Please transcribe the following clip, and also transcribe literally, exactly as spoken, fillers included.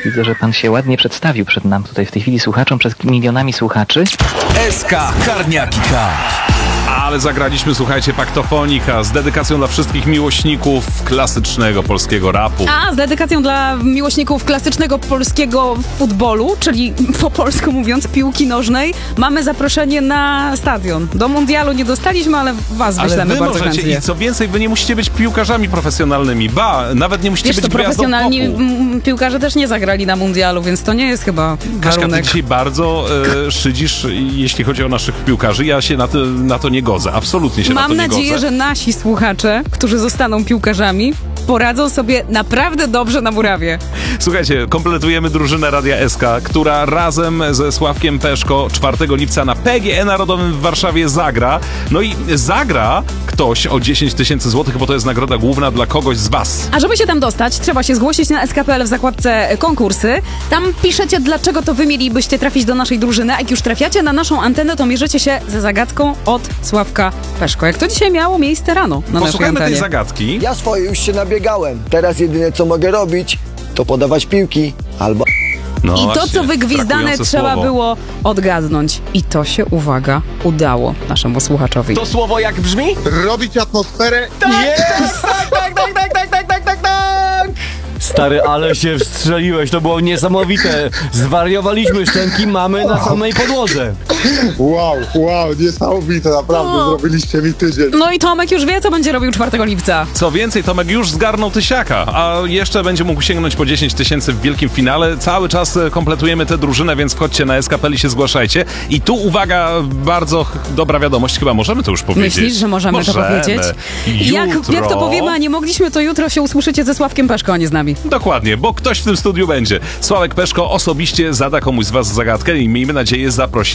Widzę, że pan się ładnie przedstawił przed nam tutaj w tej chwili słuchaczom, przed milionami słuchaczy. S K Karniaki K. Ale zagraliśmy, słuchajcie, Paktofonika z dedykacją dla wszystkich miłośników klasycznego polskiego rapu. A, z dedykacją dla miłośników klasycznego polskiego futbolu, czyli po polsku mówiąc piłki nożnej, mamy zaproszenie na stadion. Do mundialu nie dostaliśmy, ale was Ale wyślemy wy bardzo możecie chętnie. i co więcej, wy nie musicie być piłkarzami profesjonalnymi. Ba, nawet nie musicie Wiesz, być to gwiazdą profesjonalni popu. m, piłkarze też nie zagrali na mundialu, więc to nie jest chyba Kaśka, ty warunek. dzisiaj bardzo e, szydzisz, jeśli chodzi o naszych piłkarzy. Ja się na to, na to nie godzę. Absolutnie się Mam na to nie nadzieję, godzę. że nasi słuchacze, którzy zostaną piłkarzami, poradzą sobie naprawdę dobrze na murawie. Słuchajcie, kompletujemy drużynę Radia S K, która razem ze Sławkiem Peszko czwartego lipca na P G E Narodowym w Warszawie zagra. No i zagra ktoś o dziesięć tysięcy złotych, bo to jest nagroda główna dla kogoś z was. A żeby się tam dostać, trzeba się zgłosić na S K kropka P L w zakładce konkursy. Tam piszecie, dlaczego to wy mielibyście trafić do naszej drużyny. A jak już trafiacie na naszą antenę, to mierzycie się ze zagadką od Sławka Peszko. Jak to dzisiaj miało miejsce rano na naszej Posłuchajmy tej antenie. zagadki. Ja swoje już się nabiegałem. Teraz jedyne co mogę robić, to podawać piłki albo... No I to, właśnie, co wygwizdane, brakujące trzeba słowo. było odgadnąć. I to się, uwaga, udało naszemu słuchaczowi. To słowo jak brzmi? Robić atmosferę. Jest! Tak, tak, tak, tak, tak, tak, tak, tak, tak! Stary, ale się wstrzeliłeś, to było niesamowite. Zwariowaliśmy, szczęki mamy na samej podłodze. Wow, wow, niesamowite, naprawdę, No. zrobiliście mi tydzień. No i Tomek już wie, co będzie robił czwartego lipca. Co więcej, Tomek już zgarnął tysiaka, a jeszcze będzie mógł sięgnąć po dziesięć tysięcy w wielkim finale. Cały czas e, kompletujemy tę drużynę, więc wchodźcie na S K kropka P L i się zgłaszajcie. I tu, uwaga, bardzo ch- dobra wiadomość, chyba możemy to już powiedzieć. Myślisz, że możemy, to powiedzieć? Jak, Jutro... jak to powiemy, a nie mogliśmy, to jutro się usłyszycie ze Sławkiem Peszko, a nie z nami. Dokładnie, bo ktoś w tym studiu będzie. Sławek Peszko osobiście zada komuś z was zagadkę i miejmy nadzieję zaprosi